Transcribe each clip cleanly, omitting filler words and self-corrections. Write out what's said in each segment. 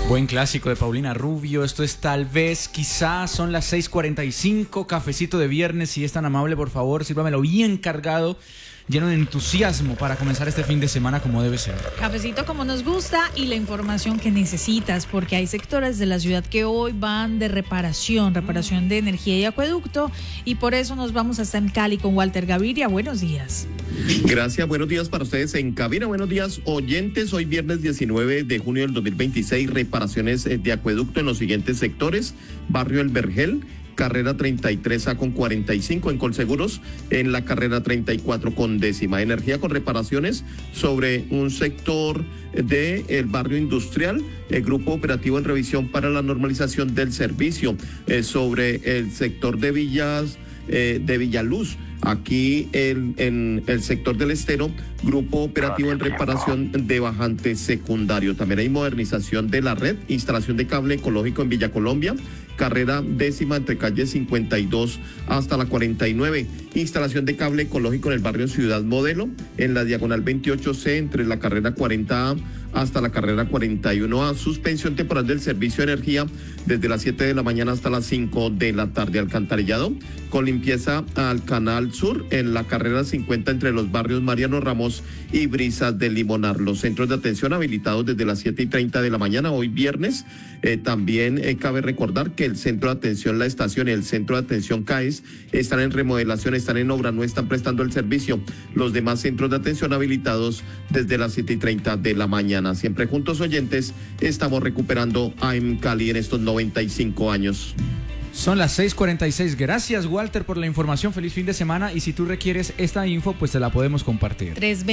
Buen clásico de Paulina Rubio. Esto es Tal vez, quizás. Son las 6:45, cafecito de viernes. Si es tan amable, por favor, sírvamelo bien cargado, lleno de entusiasmo para comenzar este fin de semana como debe ser. Cafecito como nos gusta y la información que necesitas, porque hay sectores de la ciudad que hoy van de reparación de energía y acueducto, y por eso nos vamos hasta en Cali con Walter Gaviria. Buenos días. Gracias, buenos días para ustedes en cabina, buenos días oyentes. Hoy viernes 19 de junio del 2026, reparaciones de acueducto en los siguientes sectores: Barrio El Vergel, carrera 33A con 45 en Colseguros, en la carrera 34 con décima. Energía con reparaciones sobre un sector del barrio industrial, el grupo operativo en revisión para la normalización del servicio, sobre el sector de Villaluz. Aquí en el sector del Estero, grupo operativo en reparación de bajante secundario. También hay modernización de la red, instalación de cable ecológico en Villa Colombia, carrera décima entre calle 52 hasta la 49. Instalación de cable ecológico en el barrio Ciudad Modelo, en la diagonal 28C entre la carrera 40A hasta la carrera 41A. Suspensión temporal del servicio de energía desde las 7 de la mañana hasta las 5 de la tarde. Alcantarillado con limpieza al Canal Sur en la carrera 50 entre los barrios Mariano Ramos y Brisas del Limonar. Los centros de atención habilitados desde las 7:30 de la mañana hoy viernes. También cabe recordar que el centro de atención La Estación y el centro de atención CAES están en remodelación, están en obra, no están prestando el servicio. Los demás centros de atención habilitados desde las 7:30 de la mañana. Siempre juntos, oyentes, estamos recuperando AM Cali en estos 95 años. Son las 6:46. Gracias, Walter, por la información. Feliz fin de semana. Y si tú requieres esta info, pues te la podemos compartir.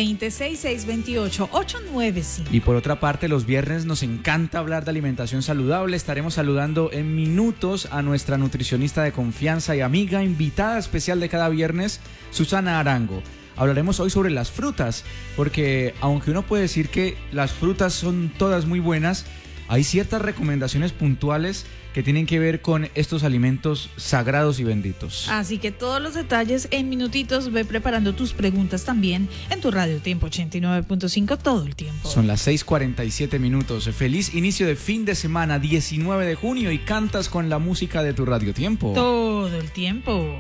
320-6628-895. Y por otra parte, los viernes nos encanta hablar de alimentación saludable. Estaremos saludando en minutos a nuestra nutricionista de confianza y amiga, invitada especial de cada viernes, Susana Arango. Hablaremos hoy sobre las frutas, porque aunque uno puede decir que las frutas son todas muy buenas, hay ciertas recomendaciones puntuales que tienen que ver con estos alimentos sagrados y benditos. Así que todos los detalles en minutitos. Ve preparando tus preguntas también en tu Radio Tiempo 89.5 todo el tiempo. Son las 6:47 minutos. Feliz inicio de fin de semana, 19 de junio, y cantas con la música de tu Radio Tiempo. Todo el tiempo.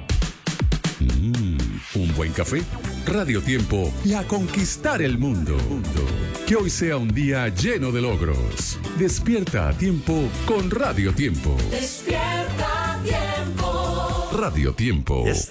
Un buen café, Radio Tiempo y a conquistar el mundo. Que hoy sea un día lleno de logros. Despierta a tiempo con Radio Tiempo. Despierta a tiempo. Radio Tiempo.